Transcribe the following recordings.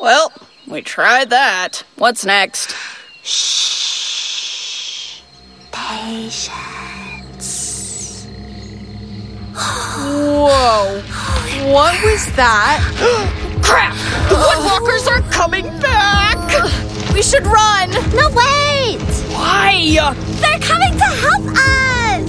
Well, we tried that. What's next? Shh. Patience. Whoa. What was that? Crap! The Woodwalkers are coming back! We should run! No, wait! Why? They're coming to help us!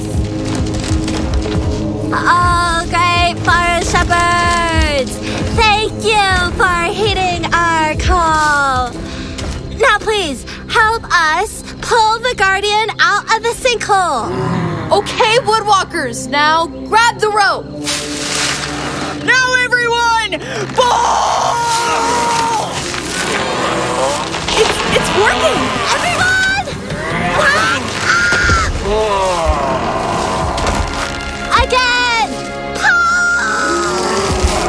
Oh, great forest shepherds! Thank you for heeding our call. Now, please, help us pull the Guardian out of the sinkhole. Okay, Woodwalkers, now grab the rope. Now, everyone! Pull! It's working! Everyone! Back up! Again! Pull!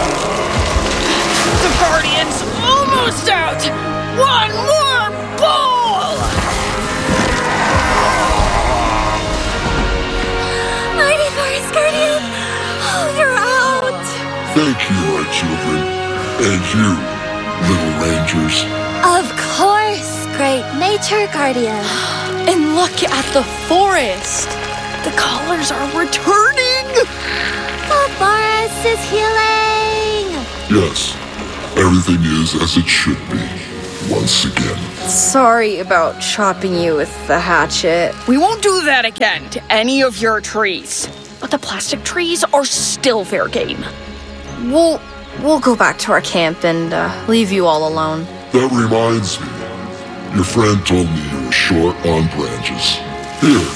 The Guardian's almost out! One more pull! Mighty Forest Guardian! Oh, you're out! Thank you, my children. And you, little rangers. Of course, great nature guardian. And look at the forest! The colors are returning! The forest is healing! Yes, everything is as it should be, once again. Sorry about chopping you with the hatchet. We won't do that again to any of your trees. But the plastic trees are still fair game. We'll go back to our camp and leave you all alone. That reminds me. Your friend told me you were short on branches. Here.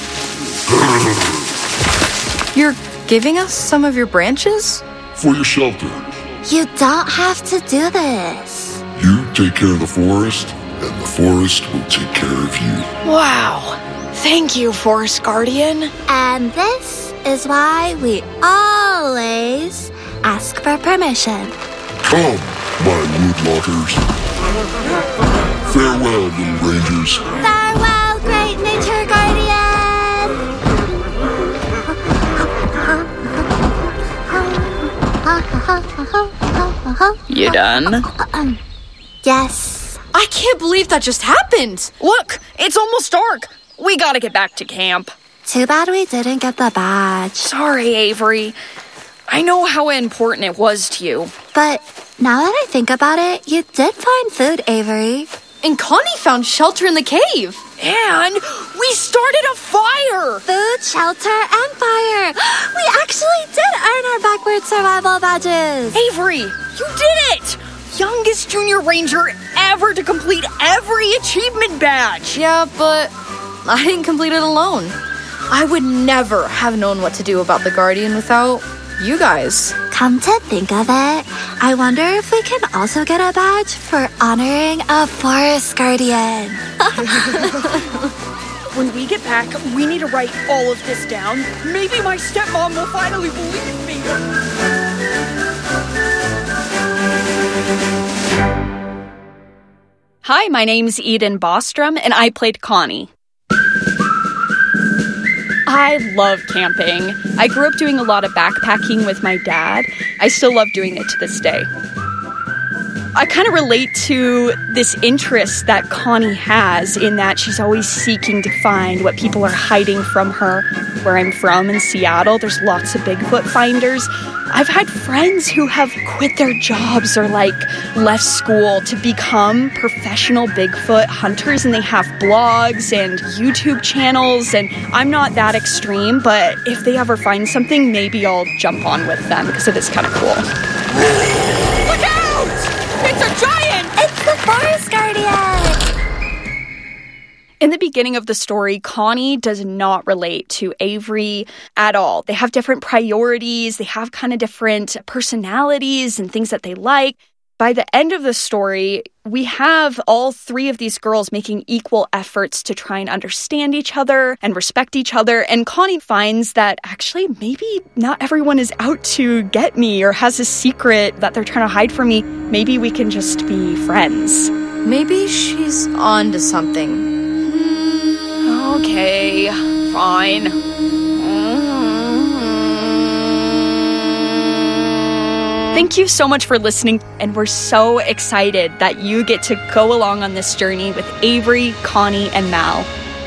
You're giving us some of your branches? For your shelter. You don't have to do this. You take care of the forest, and the forest will take care of you. Wow. Thank you, Forest Guardian. And this is why we always ask for permission. Come, my woodlockers. Farewell, little rangers. Farewell, great nature guardian! You done? Yes. I can't believe that just happened. Look, it's almost dark. We gotta get back to camp. Too bad we didn't get the badge. Sorry, Avery. I know how important it was to you. But now that I think about it, you did find food, Avery. And Connie found shelter in the cave. And we started a fire! Food, shelter, and fire. We actually did earn our backward survival badges. Avery, you did it! Youngest junior ranger ever to complete every achievement badge. Yeah, but I didn't complete it alone. I would never have known what to do about the Guardian without you guys. Come to think of it, I wonder if we can also get a badge for honoring a forest guardian. When we get back, we need to write all of this down. Maybe my stepmom will finally believe me. Hi, my name's Eden Bostrom, and I played Connie. I love camping. I grew up doing a lot of backpacking with my dad. I still love doing it to this day. I kind of relate to this interest that Connie has in that she's always seeking to find what people are hiding from her. Where I'm from in Seattle, there's lots of Bigfoot finders. I've had friends who have quit their jobs or left school to become professional Bigfoot hunters, and they have blogs and YouTube channels, and I'm not that extreme, but if they ever find something, maybe I'll jump on with them because it is kind of cool. Look out! It's a giant! It's the forest guardian! In the beginning of the story, Connie does not relate to Avery at all. They have different priorities, they have kind of different personalities and things that they like. By the end of the story, we have all three of these girls making equal efforts to try and understand each other and respect each other. And Connie finds that actually maybe not everyone is out to get me or has a secret that they're trying to hide from me. Maybe we can just be friends. Maybe she's on to something. Okay, fine. Thank you so much for listening, and we're so excited that you get to go along on this journey with Avery, Connie, and Mal.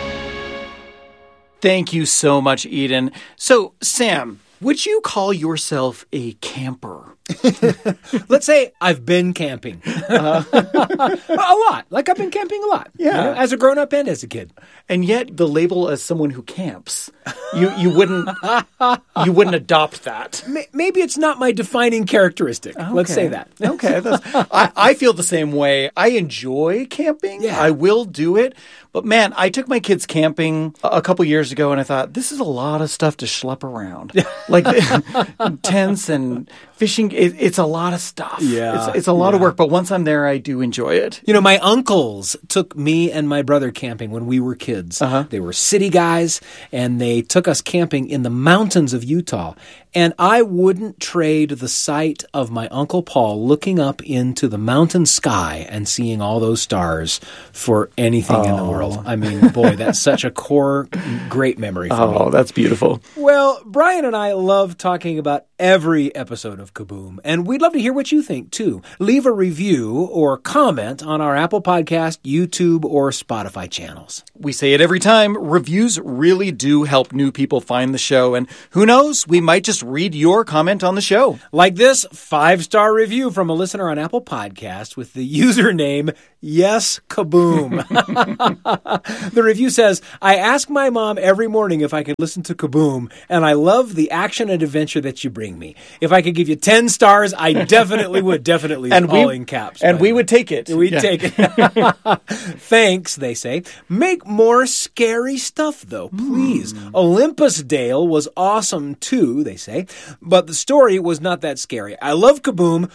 Thank you so much, Eden. So, Sam, would you call yourself a camper? Let's say I've been camping. A lot. Like I've been camping a lot. Yeah. You know, as a grown-up and as a kid. And yet the label as someone who camps, you wouldn't adopt that. Maybe it's not my defining characteristic. Okay. Let's say that. Okay. I feel the same way. I enjoy camping. Yeah. I will do it. But man, I took my kids camping a couple years ago and I thought, this is a lot of stuff to schlep around. Like tents and fishing. It's a lot of stuff. Yeah. It's a lot of work. But once I'm there, I do enjoy it. You know, my uncles took me and my brother camping when we were kids. Uh-huh. They were city guys, and they took us camping in the mountains of Utah. And I wouldn't trade the sight of my Uncle Paul looking up into the mountain sky and seeing all those stars for anything in the world. I mean, boy, that's such a core, great memory for me. Oh, that's beautiful. Well, Brian and I love talking about every episode of Kaboom, and we'd love to hear what you think, too. Leave a review or comment on our Apple Podcast, YouTube, or Spotify channels. We say it every time. Reviews really do help new people find the show. And who knows, we might just read your comment on the show. Like this 5-star review from a listener on Apple Podcast with the username Yes Kaboom. The review says, I ask my mom every morning if I could listen to Kaboom, and I love the action and adventure that you bring me. If I could give you 10 stars, I definitely would. Definitely, And all in caps. And we would take it. We'd take it. Thanks, they say. Make more scary stuff, though, please. Olympus Dale was awesome, too, they say. But the story was not that scary. I love Kaboom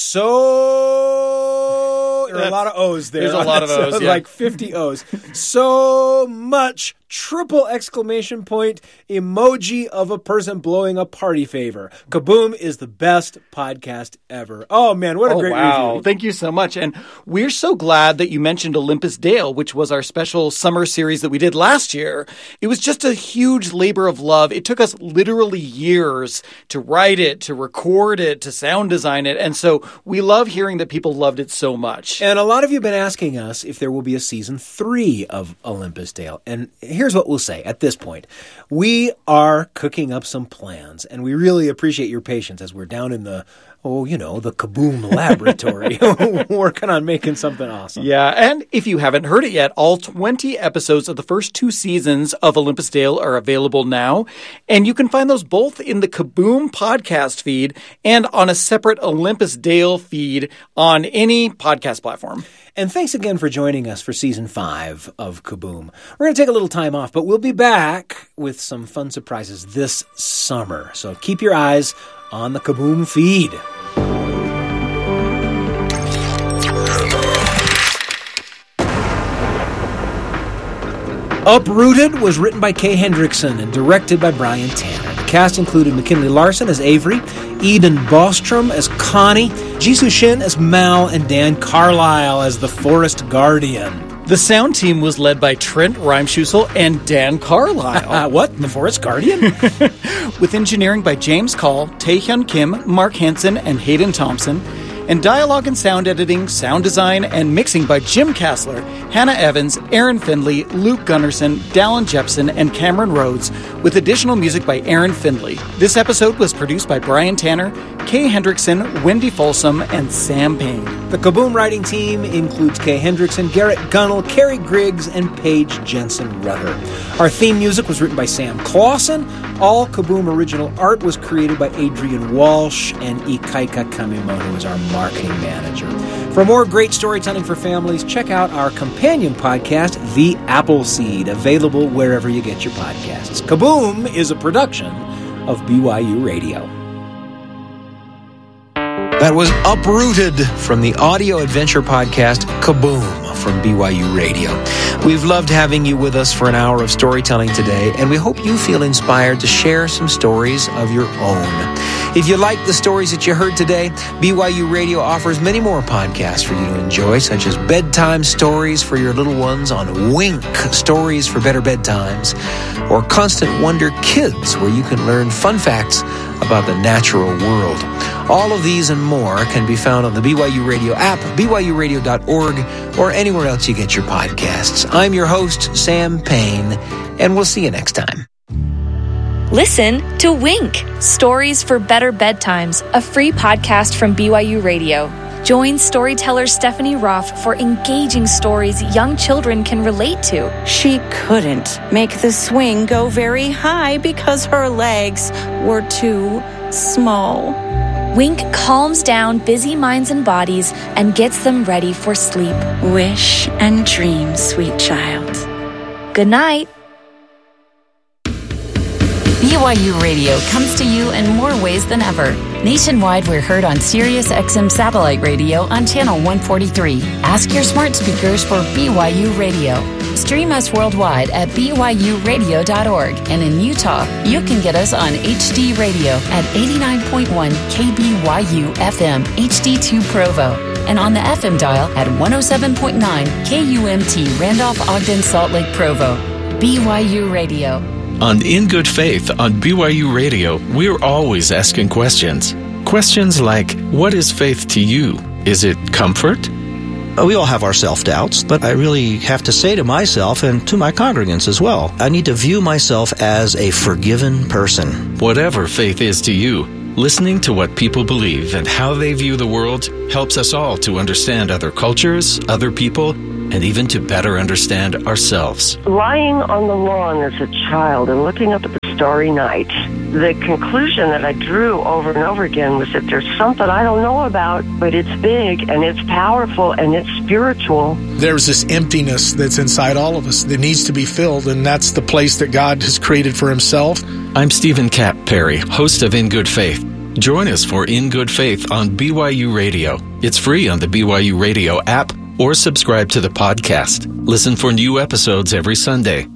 so... There are a lot of O's there. There's a lot of O's, yeah. Like 50 O's. So much! Triple exclamation point emoji of a person blowing a party favor. Kaboom is the best podcast ever. Oh, man, what a great review. Thank you so much. And we're so glad that you mentioned Olympus Dale, which was our special summer series that we did last year. It was just a huge labor of love. It took us literally years to write it, to record it, to sound design it. And so we love hearing that people loved it so much. And a lot of you have been asking us if there will be a season 3 of Olympus Dale. And here's what we'll say at this point. We are cooking up some plans, and we really appreciate your patience as we're down in the Kaboom laboratory working on making something awesome. Yeah, and if you haven't heard it yet, all 20 episodes of the first 2 seasons of Olympus Dale are available now, and you can find those both in the Kaboom podcast feed and on a separate Olympus Dale feed on any podcast platform. And thanks again for joining us for Season 5 of Kaboom. We're going to take a little time off, but we'll be back with some fun surprises this summer. So keep your eyes on the Kaboom feed. Uprooted was written by Kay Hendrickson and directed by Brian Tanner. The cast included McKinley Larson as Avery, Eden Bostrom as Connie, Jisoo Shin as Mal, and Dan Carlisle as the Forest Guardian. The sound team was led by Trent Reimschussel and Dan Carlisle. What? The Forest Guardian? With engineering by James Call, Taehyun Kim, Mark Hansen, and Hayden Thompson. And dialogue and sound editing, sound design, and mixing by Jim Kassler, Hannah Evans, Aaron Findley, Luke Gunnarsson, Dallin Jepson, and Cameron Rhodes, with additional music by Aaron Findley. This episode was produced by Brian Tanner, Kay Hendrickson, Wendy Folsom, and Sam Payne. The Kaboom writing team includes Kay Hendrickson, Garrett Gunnell, Carrie Griggs, and Paige Jensen-Rutter. Our theme music was written by Sam Clausen. All Kaboom original art was created by Adrian Walsh, and Ikaika Kamimoto is our marketing manager. For more great storytelling for families, check out our companion podcast, The Appleseed, available wherever you get your podcasts. Kaboom is a production of BYU Radio. That was Uprooted from the audio adventure podcast Kaboom from BYU Radio. We've loved having you with us for an hour of storytelling today, and we hope you feel inspired to share some stories of your own. If you like the stories that you heard today, BYU Radio offers many more podcasts for you to enjoy, such as Bedtime Stories for Your Little Ones on Wink, Stories for Better Bedtimes, or Constant Wonder Kids, where you can learn fun facts about the natural world. All of these and more can be found on the BYU Radio app, byuradio.org, or anywhere else you get your podcasts. I'm your host, Sam Payne, and we'll see you next time. Listen to Wink, Stories for Better Bedtimes, a free podcast from BYU Radio. Join storyteller Stephanie Roth for engaging stories young children can relate to. She couldn't make the swing go very high because her legs were too small. Wink calms down busy minds and bodies and gets them ready for sleep. Wish and dream, sweet child. Good night. BYU Radio comes to you in more ways than ever. Nationwide, we're heard on Sirius XM satellite radio on channel 143. Ask your smart speakers for BYU Radio. Stream us worldwide at byuradio.org. And in Utah, you can get us on HD Radio at 89.1 KBYU FM HD2 Provo. And on the FM dial at 107.9 KUMT Randolph Ogden Salt Lake Provo. BYU Radio. On In Good Faith on BYU Radio, we're always asking questions. Questions like, what is faith to you? Is it comfort? We all have our self-doubts, but I really have to say to myself and to my congregants as well, I need to view myself as a forgiven person. Whatever faith is to you, listening to what people believe and how they view the world helps us all to understand other cultures, other people, and even to better understand ourselves. Lying on the lawn as a child and looking up at the starry night, the conclusion that I drew over and over again was that there's something I don't know about, but it's big and it's powerful and it's spiritual. There's this emptiness that's inside all of us that needs to be filled, and that's the place that God has created for himself. I'm Stephen Kapp Perry, host of In Good Faith. Join us for In Good Faith on BYU Radio. It's free on the BYU Radio app, or subscribe to the podcast. Listen for new episodes every Sunday.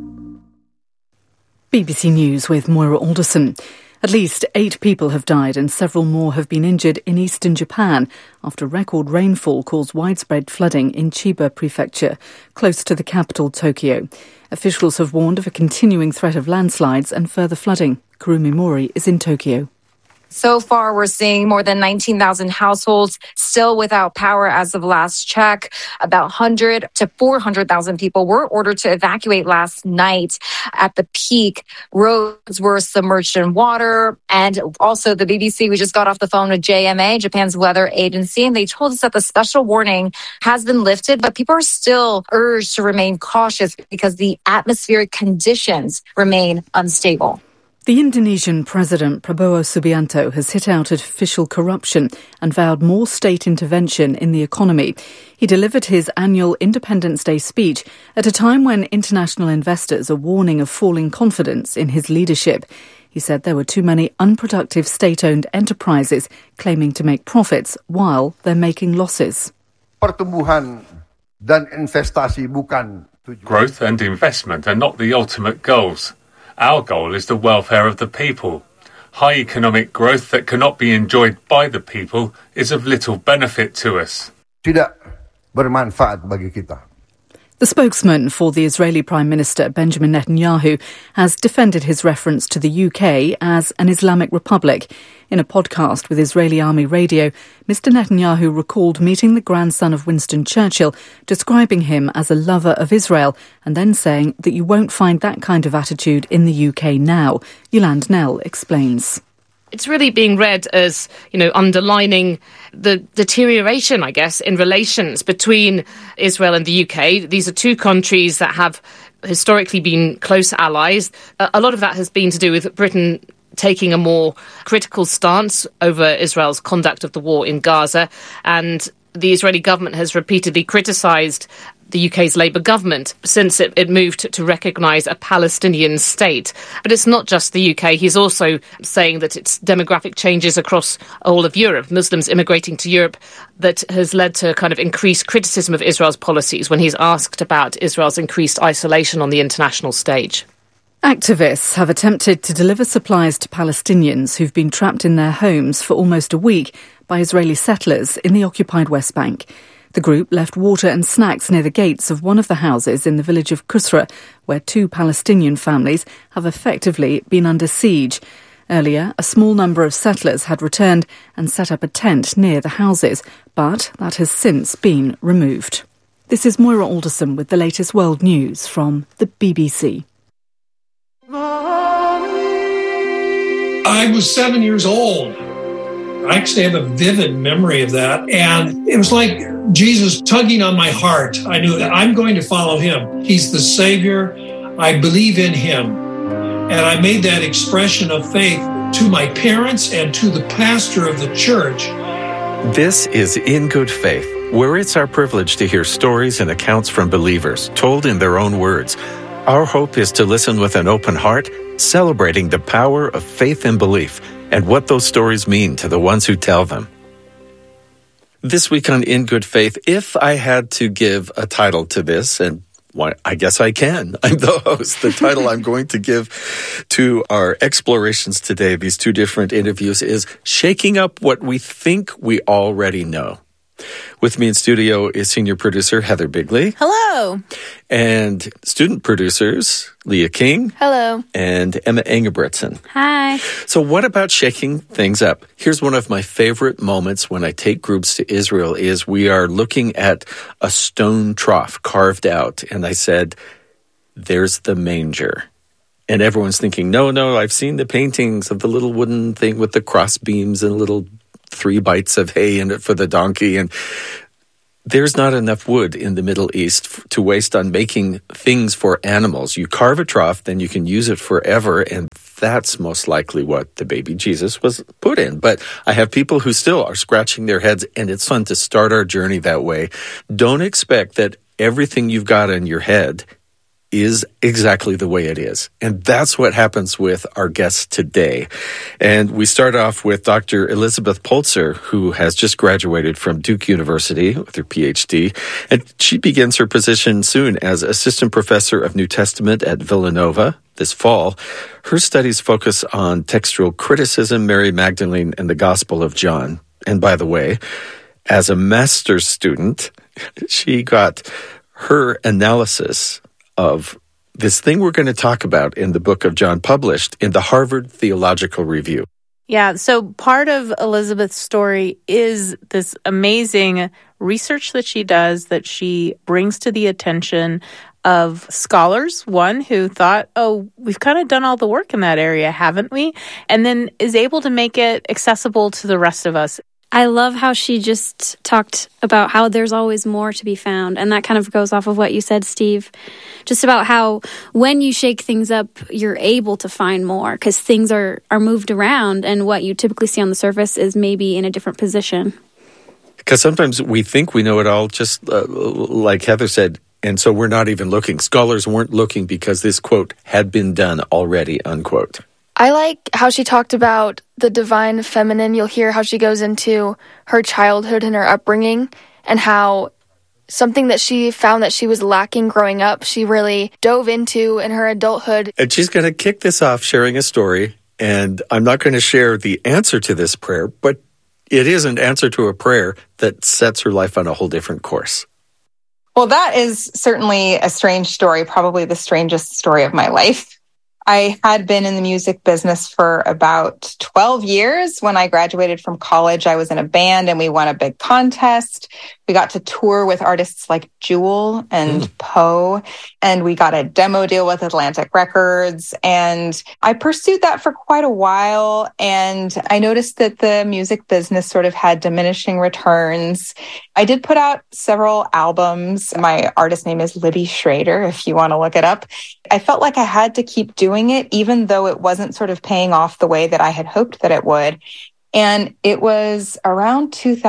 BBC News with Moira Alderson. At least 8 people have died and several more have been injured in eastern Japan after record rainfall caused widespread flooding in Chiba Prefecture, close to the capital, Tokyo. Officials have warned of a continuing threat of landslides and further flooding. Kurumi Mori is in Tokyo. So far, we're seeing more than 19,000 households still without power as of last check. About 100 to 400,000 people were ordered to evacuate last night. At the peak, roads were submerged in water. And also the BBC, we just got off the phone with JMA, Japan's weather agency, and they told us that the special warning has been lifted, but people are still urged to remain cautious because the atmospheric conditions remain unstable. The Indonesian President Prabowo Subianto has hit out at official corruption and vowed more state intervention in the economy. He delivered his annual Independence Day speech at a time when international investors are warning of falling confidence in his leadership. He said there were too many unproductive state-owned enterprises claiming to make profits while they're making losses. Pertumbuhan dan investasi bukan tujuan. Growth and investment are not the ultimate goals. Our goal is the welfare of the people. High economic growth that cannot be enjoyed by the people is of little benefit to us. Tidak bermanfaat bagi kita. The spokesman for the Israeli Prime Minister, Benjamin Netanyahu, has defended his reference to the UK as an Islamic Republic. In a podcast with Israeli Army Radio, Mr. Netanyahu recalled meeting the grandson of Winston Churchill, describing him as a lover of Israel, and then saying that you won't find that kind of attitude in the UK now. Yolande Knell explains. It's really being read as, underlining the deterioration, I guess, in relations between Israel and the UK. These are two countries that have historically been close allies. A lot of that has been to do with Britain taking a more critical stance over Israel's conduct of the war in Gaza, and the Israeli government has repeatedly criticised the UK's Labour government since it moved to recognise a Palestinian state. But it's not just the UK. He's also saying that it's demographic changes across all of Europe, Muslims immigrating to Europe, that has led to kind of increased criticism of Israel's policies when he's asked about Israel's increased isolation on the international stage. Activists have attempted to deliver supplies to Palestinians who've been trapped in their homes for almost a week by Israeli settlers in the occupied West Bank. The group left water and snacks near the gates of one of the houses in the village of Kusra, where 2 Palestinian families have effectively been under siege. Earlier, a small number of settlers had returned and set up a tent near the houses, but that has since been removed. This is Moira Alderson with the latest world news from the BBC. I was 7 years old. I actually have a vivid memory of that. And it was like Jesus tugging on my heart. I knew that I'm going to follow him. He's the Savior. I believe in him. And I made that expression of faith to my parents and to the pastor of the church. This is In Good Faith, where it's our privilege to hear stories and accounts from believers, told in their own words. Our hope is to listen with an open heart, celebrating the power of faith and belief, and what those stories mean to the ones who tell them. This week on In Good Faith, if I had to give a title to this, and I guess I can. I'm the host. The title I'm going to give to our explorations today, these 2 different interviews, is Shaking Up What We Think We Already Know. With me in studio is senior producer Heather Bigley. Hello. And student producers Leah King. Hello. And Emma Engebretson. Hi. So what about shaking things up? Here's one of my favorite moments when I take groups to Israel is we are looking at a stone trough carved out. And I said, there's the manger. And everyone's thinking, no, I've seen the paintings of the little wooden thing with the cross beams and little 3 bites of hay in it for the donkey. And there's not enough wood in the Middle East to waste on making things for animals. You carve a trough, then you can use it forever, and that's most likely what the baby Jesus was put in. But I have people who still are scratching their heads, and it's fun to start our journey that way. Don't expect that everything you've got in your head is exactly the way it is. And that's what happens with our guest today. And we start off with Dr. Elizabeth Polzer, who has just graduated from Duke University with her PhD. And she begins her position soon as assistant professor of New Testament at Villanova this fall. Her studies focus on textual criticism, Mary Magdalene, and the Gospel of John. And by the way, as a master's student, she got her analysis of this thing we're going to talk about in the book of John published in the Harvard Theological Review. Yeah, so part of Elizabeth's story is this amazing research that she does, that she brings to the attention of scholars, one who thought, we've kind of done all the work in that area, haven't we? And then is able to make it accessible to the rest of us. I love how she just talked about how there's always more to be found. And that kind of goes off of what you said, Steve. Just about how when you shake things up, you're able to find more because things are moved around and what you typically see on the surface is maybe in a different position. Because sometimes we think we know it all, just like Heather said, and so we're not even looking. Scholars weren't looking because this, quote, had been done already, unquote. I like how she talked about the divine feminine. You'll hear how she goes into her childhood and her upbringing and how something that she found that she was lacking growing up, she really dove into in her adulthood. And she's going to kick this off sharing a story, and I'm not going to share the answer to this prayer, but it is an answer to a prayer that sets her life on a whole different course. Well, that is certainly a strange story, probably the strangest story of my life. I had been in the music business for about 12 years. When I graduated from college, I was in a band and we won a big contest. We got to tour with artists like Jewel and Poe, and we got a demo deal with Atlantic Records. And I pursued that for quite a while. And I noticed that the music business sort of had diminishing returns. I did put out several albums. My artist name is Libby Schrader, if you want to look it up. I felt like I had to keep doing it, even though it wasn't sort of paying off the way that I had hoped that it would. And it was around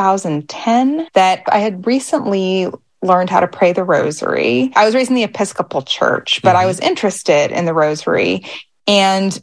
2010 that I had recently learned how to pray the rosary. I was raised in the Episcopal Church, but I was interested in the rosary. And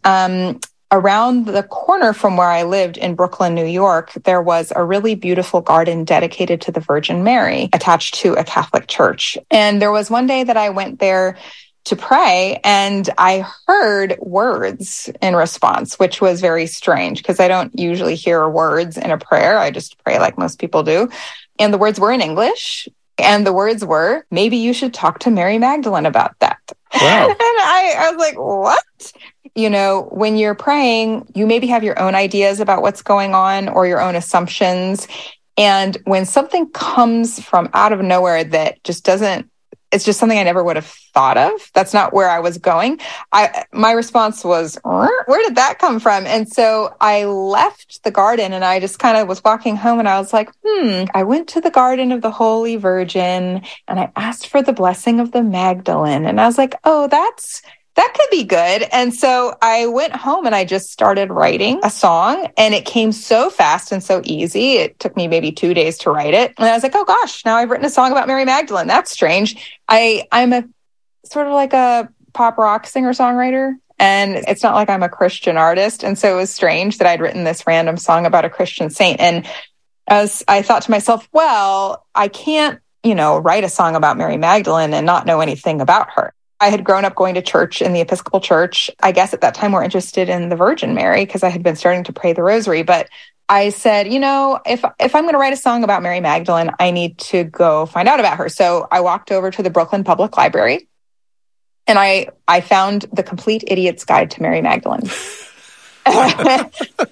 around the corner from where I lived in Brooklyn, New York, there was a really beautiful garden dedicated to the Virgin Mary attached to a Catholic church. And there was one day that I went there to pray, and I heard words in response, which was very strange because I don't usually hear words in a prayer. I just pray like most people do. And the words were in English, and the words were, maybe you should talk to Mary Magdalene about that. Wow. And I was like, what? You know, when you're praying, you maybe have your own ideas about what's going on or your own assumptions. And when something comes from out of nowhere that just doesn't, it's just something I never would have thought of. That's not where I was going. My response was, where did that come from? And so I left the garden and I just kind of was walking home and I was like, I went to the garden of the Holy Virgin and I asked for the blessing of the Magdalene. And I was like, oh, that could be good. And so I went home and I just started writing a song, and it came so fast and so easy. It took me maybe 2 days to write it. And I was like, oh gosh, now I've written a song about Mary Magdalene. That's strange. I'm a sort of like a pop rock singer-songwriter, and it's not like I'm a Christian artist. And so it was strange that I'd written this random song about a Christian saint. And as I thought to myself, well, I can't, write a song about Mary Magdalene and not know anything about her. I had grown up going to church in the Episcopal Church. I guess at that time we're interested in the Virgin Mary because I had been starting to pray the rosary. But I said, if I'm going to write a song about Mary Magdalene, I need to go find out about her. So I walked over to the Brooklyn Public Library and I found The Complete Idiot's Guide to Mary Magdalene. And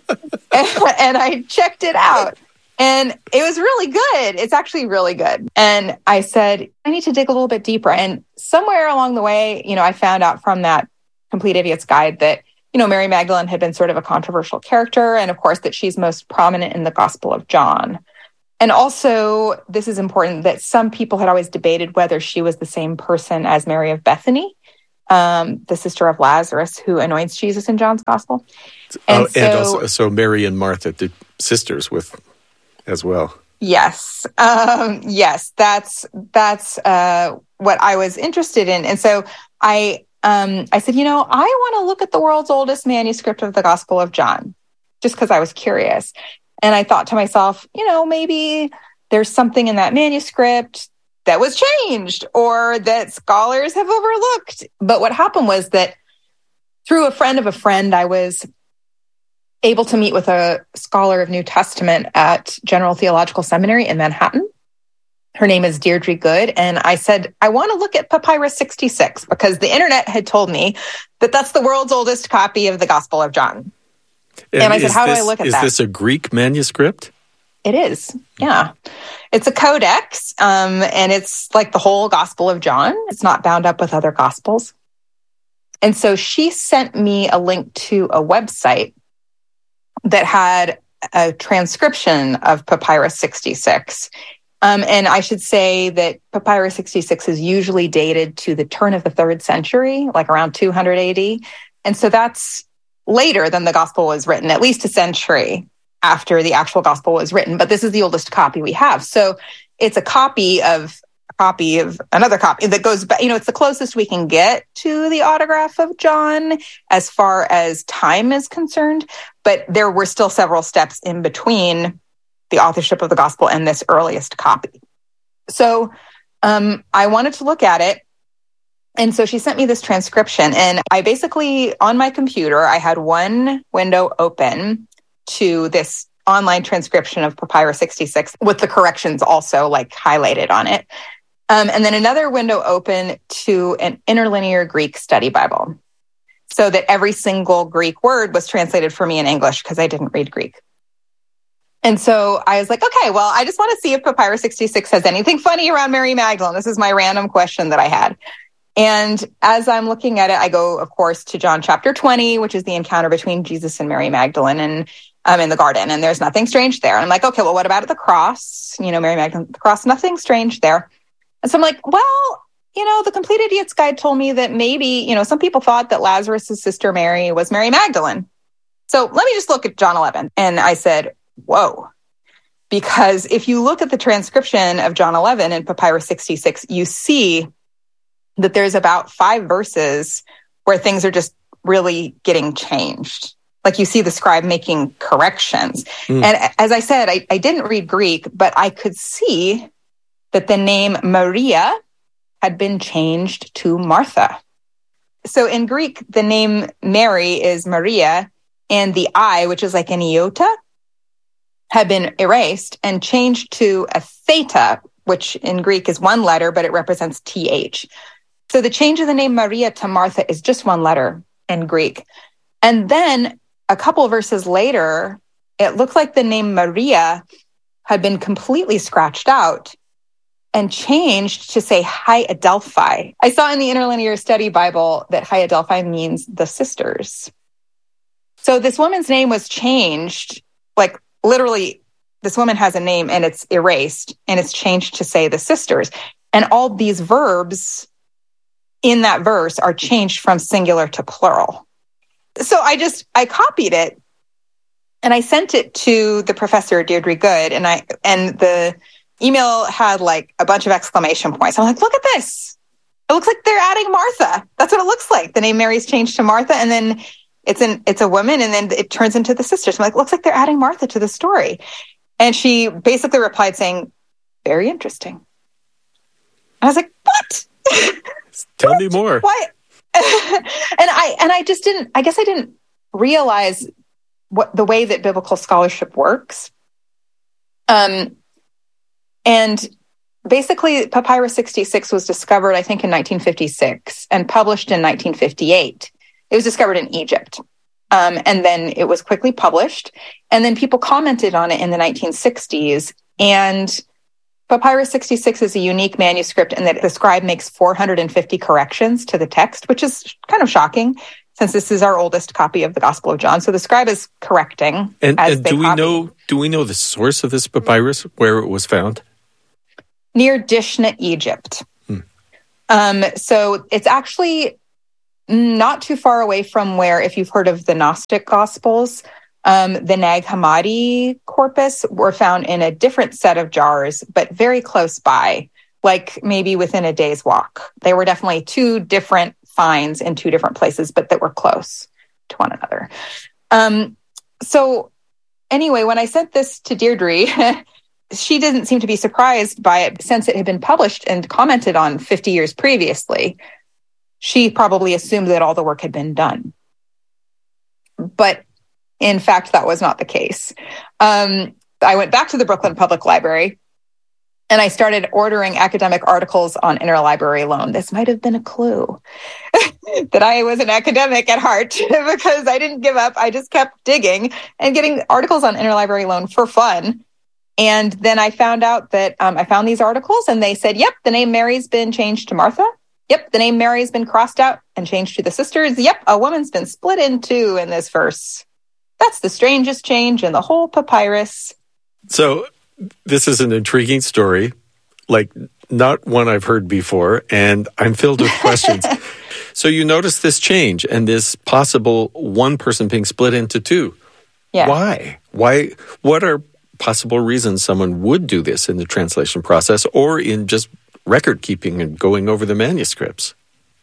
I checked it out. And it was really good. It's actually really good. And I said, I need to dig a little bit deeper. And somewhere along the way, I found out from that Complete Idiot's Guide that, Mary Magdalene had been sort of a controversial character. And of course, that she's most prominent in the Gospel of John. And also, this is important, that some people had always debated whether she was the same person as Mary of Bethany, the sister of Lazarus, who anoints Jesus in John's Gospel. And also Mary and Martha, the sisters with as well. Yes. Yes, that's what I was interested in. And so I said, I want to look at the world's oldest manuscript of the Gospel of John, just because I was curious. And I thought to myself, maybe there's something in that manuscript that was changed or that scholars have overlooked. But what happened was that through a friend of a friend, I was able to meet with a scholar of New Testament at General Theological Seminary in Manhattan. Her name is Deirdre Good. And I said, I want to look at Papyrus 66 because the internet had told me that that's the world's oldest copy of the Gospel of John. And I said, how do I look at that? Is this a Greek manuscript? It is. Yeah. It's a codex. And it's like the whole Gospel of John. It's not bound up with other Gospels. And so she sent me a link to a website that had a transcription of Papyrus 66. And I should say that Papyrus 66 is usually dated to the turn of the 3rd century, like around 200 AD. And so that's later than the gospel was written, at least a century after the actual gospel was written. But this is the oldest copy we have. So it's a copy of another copy that goes back, it's the closest we can get to the autograph of John as far as time is concerned. But there were still several steps in between the authorship of the gospel and this earliest copy. So I wanted to look at it. And so she sent me this transcription. And I basically, on my computer, I had one window open to this online transcription of Papyrus 66 with the corrections also highlighted on it. And then another window open to an interlinear Greek study Bible so that every single Greek word was translated for me in English because I didn't read Greek. And so I was like, okay, well, I just want to see if Papyrus 66 has anything funny around Mary Magdalene. This is my random question that I had. And as I'm looking at it, I go, of course, to John chapter 20, which is the encounter between Jesus and Mary Magdalene and in the garden. And there's nothing strange there. And I'm like, okay, well, what about at the cross? Mary Magdalene, the cross, nothing strange there. And so I'm like, well, the Complete Idiot's Guide told me that maybe, some people thought that Lazarus' sister Mary was Mary Magdalene. So let me just look at John 11. And I said, whoa, because if you look at the transcription of John 11 and Papyrus 66, you see that there's about 5 verses where things are just really getting changed. Like you see the scribe making corrections. And as I said, I didn't read Greek, but I could see that the name Maria had been changed to Martha. So in Greek, the name Mary is Maria, and the I, which is like an iota, had been erased and changed to a theta, which in Greek is one letter, but it represents TH. So the change of the name Maria to Martha is just one letter in Greek. And then a couple of verses later, it looked like the name Maria had been completely scratched out and changed to say High Adelphi. I saw in the Interlinear Study Bible that High Adelphi means the sisters. So this woman's name was changed, like literally this woman has a name and it's erased and it's changed to say the sisters. And all these verbs in that verse are changed from singular to plural. So I copied it and I sent it to the professor, Deirdre Good, and the email had like a bunch of exclamation points. I'm like, look at this. It looks like they're adding Martha. That's what it looks like. The name Mary's changed to Martha, and then it's a woman, and then it turns into the sisters. I'm like, looks like they're adding Martha to the story. And she basically replied saying, very interesting. And I was like, what? Tell me more. Why? and I just didn't, I guess I didn't realize what the way that biblical scholarship works. And basically Papyrus 66 was discovered, I think, in 1956 and published in 1958. It was discovered in Egypt. And then it was quickly published. And then people commented on it in the 1960s. And Papyrus 66 is a unique manuscript in that the scribe makes 450 corrections to the text, which is kind of shocking since this is our oldest copy of the Gospel of John. So the scribe is correcting. And do we know the source of this papyrus, where it was found? Near Dishna, Egypt. So it's actually not too far away from where, if you've heard of the Gnostic Gospels, the Nag Hammadi corpus were found in a different set of jars, but very close by, like maybe within a day's walk. They were definitely two different finds in two different places, but that were close to one another. So anyway, when I sent this to Deirdre, she didn't seem to be surprised by it since it had been published and commented on 50 years previously. She probably assumed that all the work had been done. But in fact, that was not the case. I went back to the Brooklyn Public Library and I started ordering academic articles on interlibrary loan. This might have been a clue that I was an academic at heart because I didn't give up. I just kept digging and getting articles on interlibrary loan for fun. And then I found out that I found these articles and they said, yep, the name Mary's been changed to Martha. Yep, the name Mary's been crossed out and changed to the sisters. Yep, a woman's been split in two in this verse. That's the strangest change in the whole papyrus. So this is an intriguing story, like not one I've heard before, and I'm filled with questions. So you notice this change and this possible one person being split into two. Yeah. Why? What are possible reasons someone would do this in the translation process or in just record keeping and going over the manuscripts?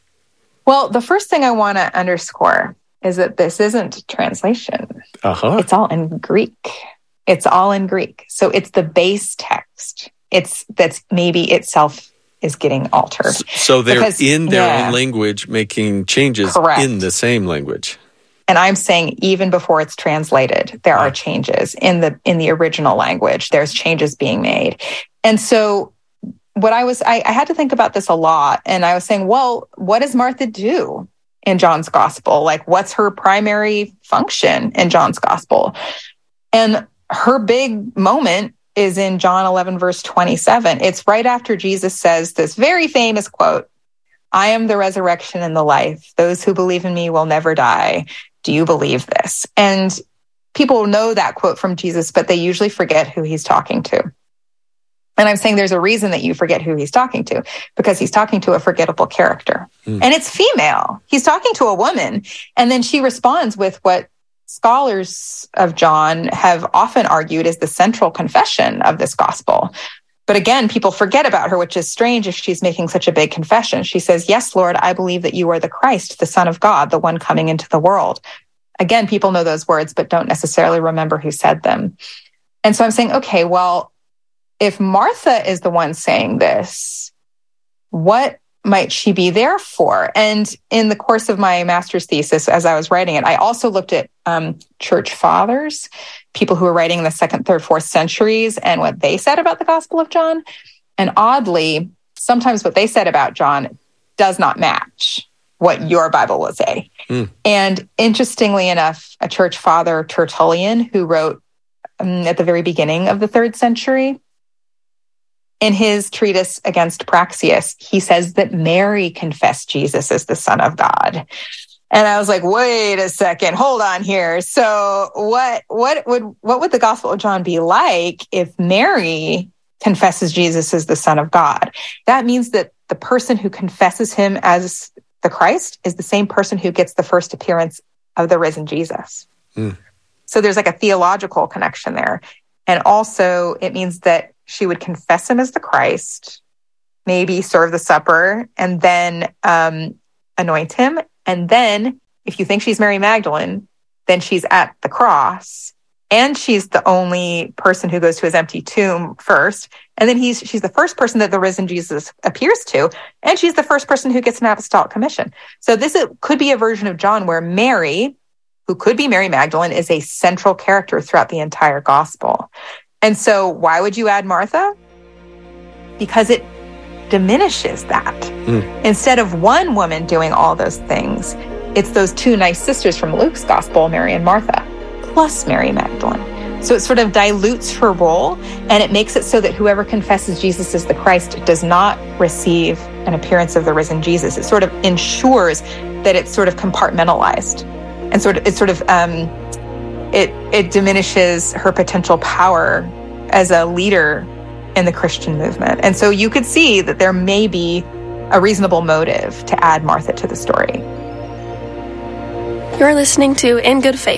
Well, the first thing I want to underscore is that this isn't translation. It's all in Greek. It's all in Greek. So it's the base text. That's maybe itself is getting altered. So they're in their own language making changes in the same language. And I'm saying even before it's translated, there are changes in the original language. There's changes being made. And so I had to think about this a lot. And I was saying, well, what does Martha do in John's gospel? Like, what's her primary function in John's gospel? And her big moment is in John 11, verse 27. It's right after Jesus says this very famous quote, I am the resurrection and the life. Those who believe in me will never die. Do you believe this? And people know that quote from Jesus, but they usually forget who he's talking to. And I'm saying there's a reason that you forget who he's talking to, because he's talking to a forgettable character. And it's female. He's talking to a woman. And then she responds with what scholars of John have often argued is the central confession of this gospel. But again, people forget about her, which is strange if she's making such a big confession. She says, yes, Lord, I believe that you are the Christ, the Son of God, the one coming into the world. Again, people know those words, but don't necessarily remember who said them. And so I'm saying, okay, well, if Martha is the one saying this, what might she be there for? And in the course of my master's thesis, as I was writing it, I also looked at church fathers, people who were writing in the 2nd, 3rd, 4th centuries, and what they said about the Gospel of John. And oddly, sometimes what they said about John does not match what your Bible will say. And interestingly enough, a church father, Tertullian, who wrote at the very beginning of the 3rd century, in his treatise against Praxeas, he says that Mary confessed Jesus as the Son of God. And I was like, wait a second, hold on here. So what would the Gospel of John be like if Mary confesses Jesus as the Son of God? That means that the person who confesses him as the Christ is the same person who gets the first appearance of the risen Jesus. So there's like a theological connection there. And also it means that she would confess him as the Christ, maybe serve the supper, and then anoint him. And then if you think she's Mary Magdalene, then she's at the cross, and she's the only person who goes to his empty tomb first. And then she's the first person that the risen Jesus appears to, and she's the first person who gets an apostolic commission. So this could be a version of John where Mary, who could be Mary Magdalene, is a central character throughout the entire gospel. And so why would you add Martha? Because it diminishes that. Instead of one woman doing all those things, it's those two nice sisters from Luke's gospel, Mary and Martha, plus Mary Magdalene. So it sort of dilutes her role, and it makes it so that whoever confesses Jesus as the Christ does not receive an appearance of the risen Jesus. It sort of ensures that it's sort of compartmentalized, and it diminishes her potential power as a leader in the Christian movement. And so you could see that there may be a reasonable motive to add Martha to the story. You're listening to In Good Faith.